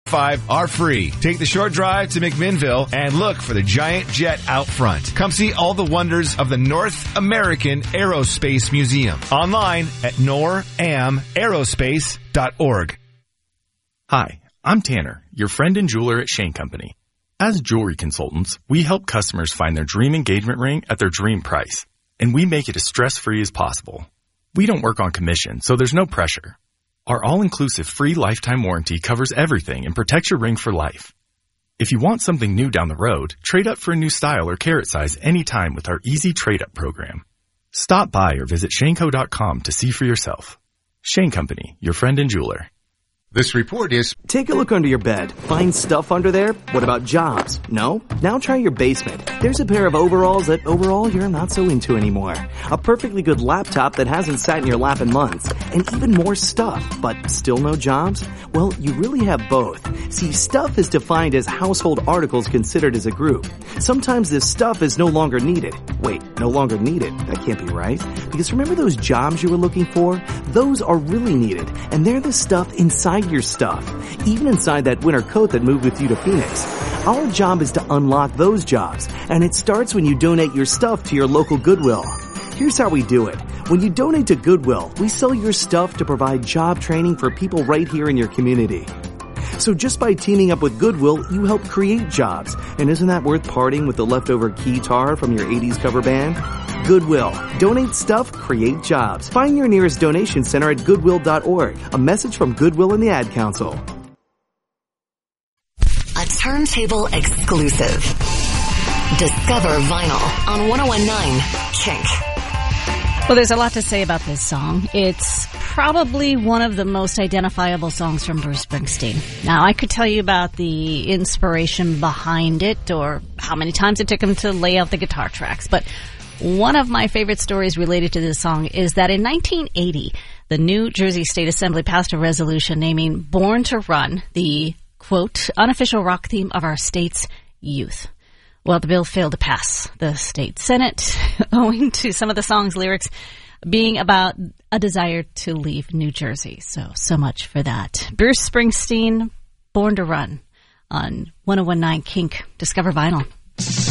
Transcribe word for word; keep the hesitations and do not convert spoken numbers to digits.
five are free. Take the short drive to McMinnville and look for the giant jet out front. Come see all the wonders of the North American Aerospace Museum. Online at nor am aerospace dot org. Hi, I'm Tanner, your friend and jeweler at Shane Company. As jewelry consultants, we help customers find their dream engagement ring at their dream price, and we make it as stress-free as possible. We don't work on commission, so there's no pressure. Our all-inclusive free lifetime warranty covers everything and protects your ring for life. If you want something new down the road, trade up for a new style or carat size anytime with our easy trade-up program. Stop by or visit shane co dot com to see for yourself. Shane Company, your friend and jeweler. This report is... Take a look under your bed. Find stuff under there? What about jobs? No? Now try your basement. There's a pair of overalls that overall you're not so into anymore. A perfectly good laptop that hasn't sat in your lap in months. And even more stuff, but still no jobs? Well, you really have both. See, stuff is defined as household articles considered as a group. Sometimes this stuff is no longer needed. Wait, no longer needed? That can't be right. Because remember those jobs you were looking for? Those are really needed. And they're the stuff inside your stuff, even inside that winter coat that moved with you to Phoenix. Our job is to unlock those jobs, and it starts when you donate your stuff to your local Goodwill. Here's how we do it. When you donate to Goodwill, we sell your stuff to provide job training for people right here in your community. So just by teaming up with Goodwill, you help create jobs. And isn't that worth parting with the leftover keytar from your eighties cover band? Goodwill. Donate stuff, create jobs. Find your nearest donation center at goodwill dot org. A message from Goodwill and the Ad Council. A turntable exclusive. Discover Vinyl on one oh one point nine Kink. Well, there's a lot to say about this song. It's probably one of the most identifiable songs from Bruce Springsteen. Now, I could tell you about the inspiration behind it or how many times it took him to lay out the guitar tracks, but one of my favorite stories related to this song is that in nineteen eighty, the New Jersey State Assembly passed a resolution naming Born to Run the, quote, unofficial rock theme of our state's youth. Well, the bill failed to pass the state Senate, owing to some of the song's lyrics being about a desire to leave New Jersey. So, so much for that. Bruce Springsteen, Born to Run on one oh one point nine Kink. Discover Vinyl.